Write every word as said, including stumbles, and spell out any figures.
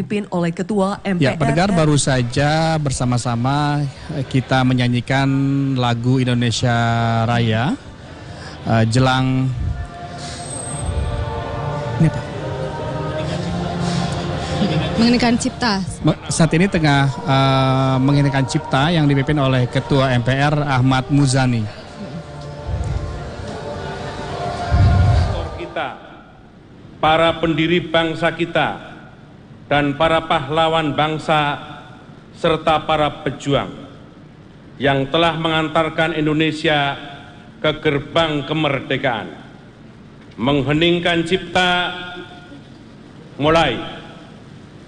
dipimpin oleh Ketua M P R. Ya, pendengar, baru saja bersama-sama kita menyanyikan lagu Indonesia Raya uh, jelang ini apa? Mengenakan Cipta. Saat ini tengah uh, mengenakan Cipta yang dipimpin oleh Ketua M P R Ahmad Muzani. Kita, para pendiri bangsa kita, dan para pahlawan bangsa serta para pejuang yang telah mengantarkan Indonesia ke gerbang kemerdekaan, mengheningkan cipta mulai